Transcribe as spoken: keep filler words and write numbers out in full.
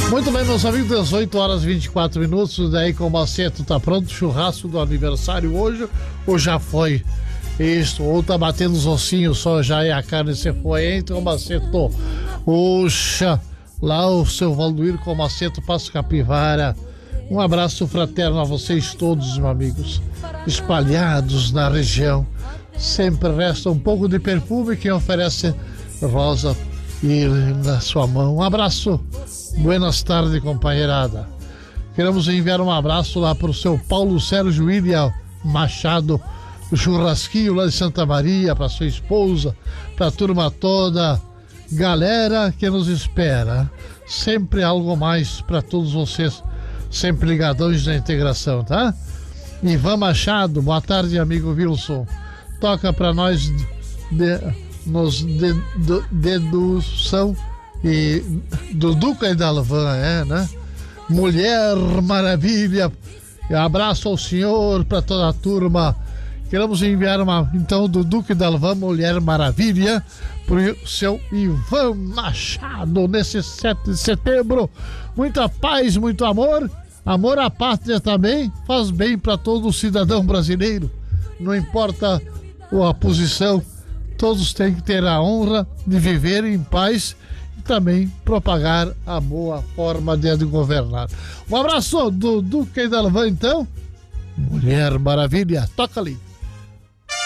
Muito bem, meus amigos, dezoito horas e vinte e quatro minutos, daí com o Maceto tá pronto, churrasco do aniversário hoje, ou já foi? Isso, ou tá batendo os ossinhos só já e a carne se foi, então Maceto, puxa, lá o seu Valdoir com o Maceto, Passo Capivara, um abraço fraterno a vocês todos, meus amigos, espalhados na região, sempre resta um pouco de perfume, quem oferece rosa e na sua mão, um abraço. Buenas tardes, companheirada. Queremos enviar um abraço lá para o seu Paulo Sérgio William Machado, o churrasquinho lá de Santa Maria, para sua esposa, para a turma toda, galera que nos espera. Sempre algo mais para todos vocês, sempre ligadões na integração, tá? Ivan Machado, boa tarde, amigo Wilson. Toca para nós de, nos de, de, dedução e do Duca e da Alvan, é, né? Mulher Maravilha, abraço ao senhor, para toda a turma. Queremos enviar uma, então, do Duque da Alvan, Mulher Maravilha, pro seu Ivan Machado, nesse sete de setembro. Muita paz, muito amor, amor à pátria também, faz bem para todo cidadão brasileiro, não importa a posição, todos têm que ter a honra de viver em paz também propagar a boa forma de governar. Um abraço do Duque da Alvan, então. Mulher Maravilha, toca ali.